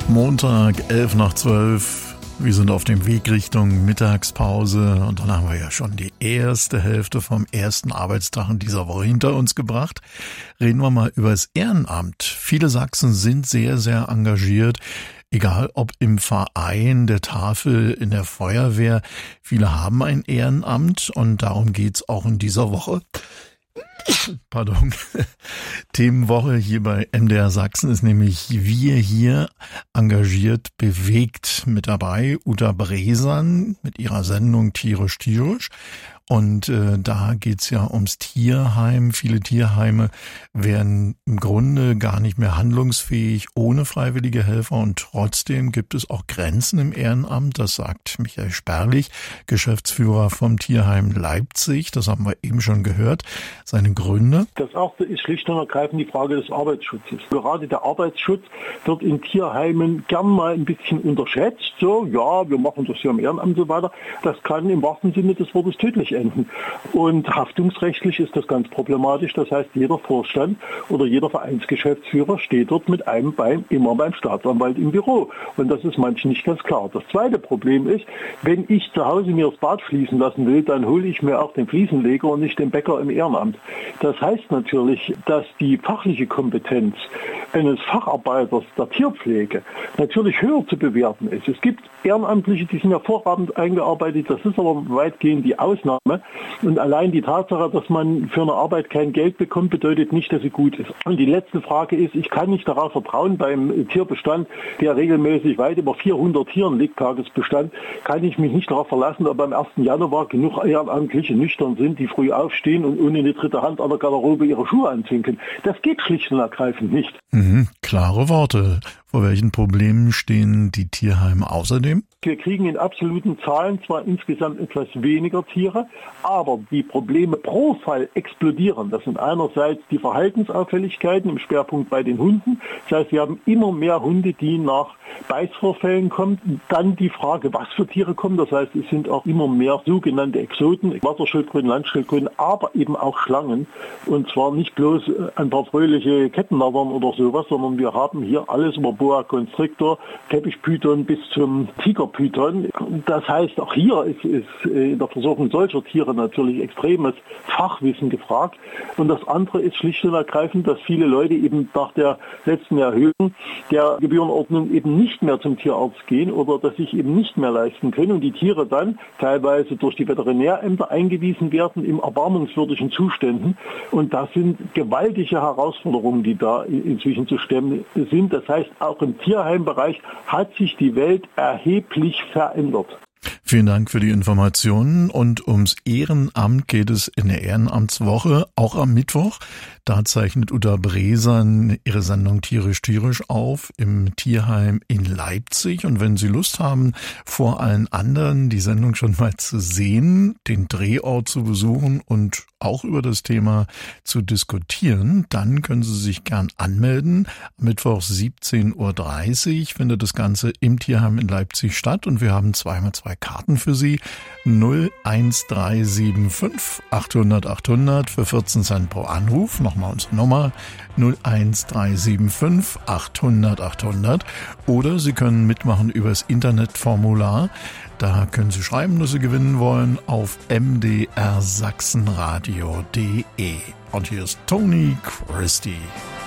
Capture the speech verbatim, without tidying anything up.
Montag, elf nach zwölf. Wir sind auf dem Weg Richtung Mittagspause und dann haben wir ja schon die erste Hälfte vom ersten Arbeitstag in dieser Woche hinter uns gebracht. Reden wir mal über das Ehrenamt. Viele Sachsen sind sehr, sehr engagiert. Egal ob im Verein, der Tafel, in der Feuerwehr. Viele haben ein Ehrenamt und darum geht's auch in dieser Woche. Pardon. Themenwoche hier bei M D R Sachsen ist nämlich Wir hier engagiert bewegt mit dabei. Uta Bresan mit ihrer Sendung Tierisch Tierisch. Und äh, da geht's ja ums Tierheim. Viele Tierheime wären im Grunde gar nicht mehr handlungsfähig ohne freiwillige Helfer. Und trotzdem gibt es auch Grenzen im Ehrenamt. Das sagt Michael Sperlich, Geschäftsführer vom Tierheim Leipzig. Das haben wir eben schon gehört. Seine Gründe? Das erste ist schlicht und ergreifend die Frage des Arbeitsschutzes. Gerade der Arbeitsschutz wird in Tierheimen gern mal ein bisschen unterschätzt. So, ja, wir machen das ja im Ehrenamt und so weiter. Das kann im wahrsten Sinne des Wortes tödlich enden. Und haftungsrechtlich ist das ganz problematisch. Das heißt, jeder Vorstand oder jeder Vereinsgeschäftsführer steht dort mit einem Bein immer beim Staatsanwalt im Büro. Und das ist manchen nicht ganz klar. Das zweite Problem ist, wenn ich zu Hause mir das Bad fließen lassen will, dann hole ich mir auch den Fliesenleger und nicht den Bäcker im Ehrenamt. Das heißt natürlich, dass die fachliche Kompetenz eines Facharbeiters der Tierpflege natürlich höher zu bewerten ist. Es gibt Ehrenamtliche, die sind hervorragend eingearbeitet, das ist aber weitgehend die Ausnahme. Und allein die Tatsache, dass man für eine Arbeit kein Geld bekommt, bedeutet nicht, dass sie gut ist. Und die letzte Frage ist, ich kann nicht darauf vertrauen, beim Tierbestand, der regelmäßig weit über vierhundert Tieren liegt, Tagesbestand, kann ich mich nicht darauf verlassen, ob am ersten Januar genug Ehrenamtliche nüchtern sind, die früh aufstehen und ohne eine dritte Hand an der Garderobe ihre Schuhe anziehen können. Das geht schlicht und ergreifend nicht. Mhm, klare Worte. Vor welchen Problemen stehen die Tierheime außerdem? Wir kriegen in absoluten Zahlen zwar insgesamt etwas weniger Tiere, aber die Probleme pro Fall explodieren. Das sind einerseits die Verhaltensauffälligkeiten im Schwerpunkt bei den Hunden. Das heißt, wir haben immer mehr Hunde, die nach Beißvorfällen kommen. Dann die Frage, was für Tiere kommen. Das heißt, es sind auch immer mehr sogenannte Exoten, Wasserschildkröten, Landschildkröten, aber eben auch Schlangen. Und zwar nicht bloß ein paar fröhliche Kettennattern oder sowas, sondern wir haben hier alles über Boa Constrictor, Teppichpython bis zum Tigerpython. Das heißt, auch hier ist, ist in der Versorgung solcher Tiere natürlich extremes Fachwissen gefragt. Und das andere ist schlicht und ergreifend, dass viele Leute eben nach der letzten Erhöhung der Gebührenordnung eben nicht mehr zum Tierarzt gehen oder das sich eben nicht mehr leisten können und die Tiere dann teilweise durch die Veterinärämter eingewiesen werden in erbarmungswürdigen Zuständen. Und das sind gewaltige Herausforderungen, die da inzwischen zu stemmen sind. Das heißt, auch im Tierheimbereich hat sich die Welt erheblich verändert. Vielen Dank für die Informationen. Und ums Ehrenamt geht es in der Ehrenamtswoche, auch am Mittwoch. Da zeichnet Uta Bresan ihre Sendung Tierisch Tierisch auf im Tierheim in Leipzig. Und wenn Sie Lust haben, vor allen anderen die Sendung schon mal zu sehen, den Drehort zu besuchen und auch über das Thema zu diskutieren, dann können Sie sich gern anmelden. Mittwoch siebzehn Uhr dreißig findet das Ganze im Tierheim in Leipzig statt und wir haben zweimal zwei Karten für Sie. null eins drei sieben fünf achthundert achthundert für vierzehn Cent pro Anruf. Nochmal unsere Nummer null eins drei sieben fünf achthundert achthundert. Oder Sie können mitmachen über das Internetformular. Da können Sie schreiben, dass Sie gewinnen wollen auf m d r sachsenradio punkt d e. Und hier ist Tony Christie.